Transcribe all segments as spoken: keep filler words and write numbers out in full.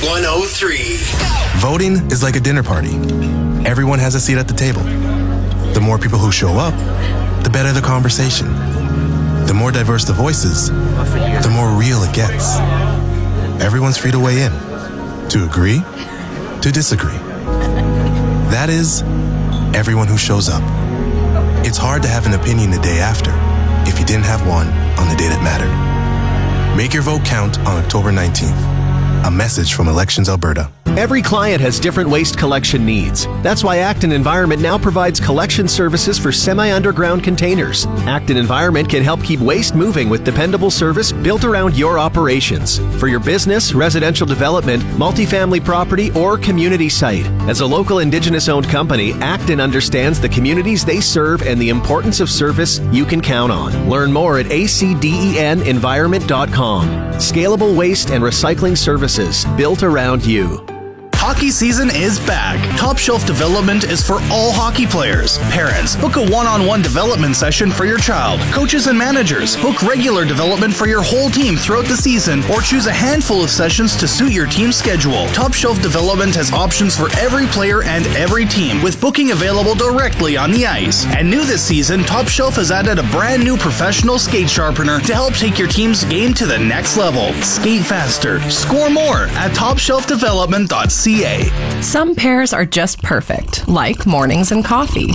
one oh three. Voting is like a dinner party. Everyone has a seat at the table. The more people who show up, the better the conversation. The more diverse the voices, the more real it gets. Everyone's free to weigh in, to agree, to disagree. That is, everyone who shows up. It's hard to have an opinion the day after if you didn't have one on the day that mattered. Make your vote count on October nineteenth. A message from Elections Alberta. Every client has different waste collection needs. That's why Acton Environment now provides collection services for semi-underground containers. Acton Environment can help keep waste moving with dependable service built around your operations. For your business, residential development, multifamily property, or community site. As a local Indigenous-owned company, Acton understands the communities they serve and the importance of service you can count on. Learn more at a c d e n environment dot com. Scalable waste and recycling services built around you. Hockey season is back. Top Shelf Development is for all hockey players. Parents, book a one-on-one development session for your child. Coaches and managers, book regular development for your whole team throughout the season, or choose a handful of sessions to suit your team's schedule. Top Shelf Development has options for every player and every team, with booking available directly on the ice. And new this season, Top Shelf has added a brand new professional skate sharpener to help take your team's game to the next level. Skate faster, score more at top shelf development dot c a. Some pairs are just perfect, like mornings and coffee.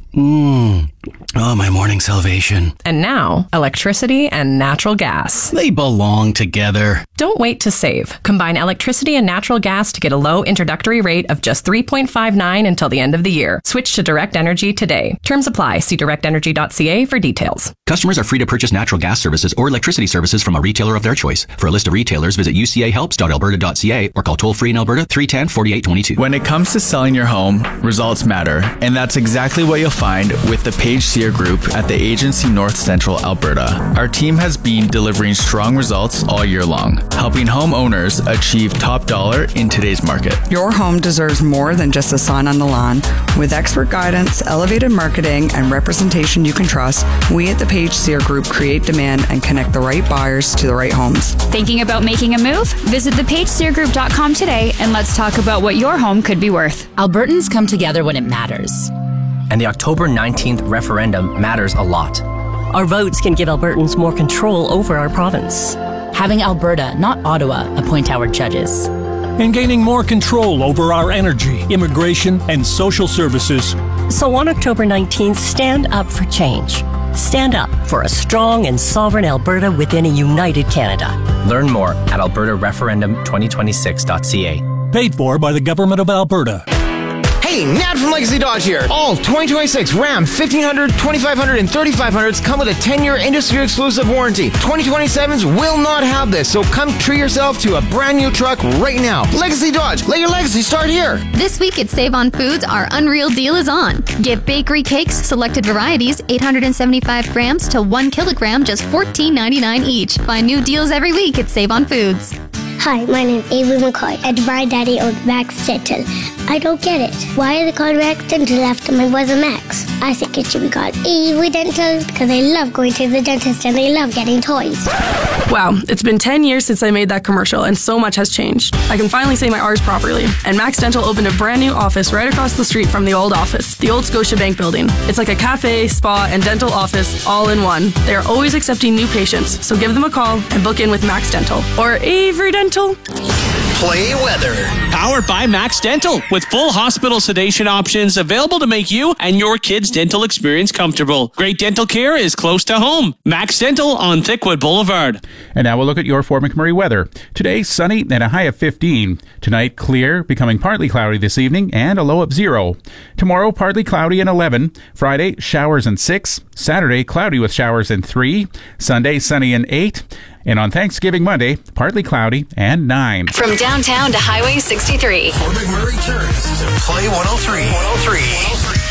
Mmm. Oh, my morning salvation. And now, electricity and natural gas. They belong together. Don't wait to save. Combine electricity and natural gas to get a low introductory rate of just three point five nine until the end of the year. Switch to Direct Energy today. Terms apply. See direct energy dot c a for details. Customers are free to purchase natural gas services or electricity services from a retailer of their choice. For a list of retailers, visit u c a helps dot alberta dot c a or call toll-free in Alberta three one zero, four eight two two. When it comes to selling your home, results matter, and that's exactly what you'll find with the Page Sear Group at the Agency North Central Alberta. Our team has been delivering strong results all year long, helping homeowners achieve top dollar in today's market. Your home deserves more than just a sign on the lawn. With expert guidance, elevated marketing, and representation you can trust, we at the Page Sear Group create demand and connect the right buyers to the right homes. Thinking about making a move? Visit the page sear group dot com today and let's talk about what your home could be worth. Albertans come together when it matters. And the October nineteenth referendum matters a lot. Our votes can give Albertans more control over our province. Having Alberta, not Ottawa, appoint our judges. And gaining more control over our energy, immigration, and social services. So on October nineteenth, stand up for change. Stand up for a strong and sovereign Alberta within a united Canada. Learn more at alberta referendum twenty twenty-six dot c a. Paid for by the Government of Alberta. Hey, Nat from Legacy Dodge here. All twenty twenty-six Ram fifteen hundred, twenty-five hundred, and thirty-five hundreds come with a ten-year industry-exclusive warranty. twenty twenty-sevens will not have this, so come treat yourself to a brand new truck right now. Legacy Dodge, let your legacy start here. This week at Save on Foods, our unreal deal is on. Get bakery cakes, selected varieties, eight hundred seventy-five grams to one kilogram, just fourteen ninety-nine each. Find new deals every week at Save on Foods. Hi, my name is Avery McCoy, and my daddy owns Max Dental. I don't get it. Why are they called Max Dental after my brother Max? I think it should be called Avery Dental because I love going to the dentist and I love getting toys. Wow, it's been ten years since I made that commercial and so much has changed. I can finally say my R's properly. And Max Dental opened a brand new office right across the street from the old office, the old Scotiabank building. It's like a cafe, spa, and dental office all in one. They are always accepting new patients, so give them a call and book in with Max Dental or Avery Dental. Play weather. Powered by Max Dental, with full hospital sedation options available to make you and your kids' dental experience comfortable. Great dental care is close to home. Max Dental on Thickwood Boulevard. And now we'll look at your Fort McMurray weather. Today, sunny and a high of fifteen. Tonight, clear, becoming partly cloudy this evening, and a low of zero. Tomorrow, partly cloudy and eleven. Friday, showers and six. Saturday, cloudy with showers and three. Sunday, sunny and eight. And on Thanksgiving Monday, partly cloudy and nine. From downtown to Highway sixty-three. Fort McMurray turns to Play one oh three. one oh three.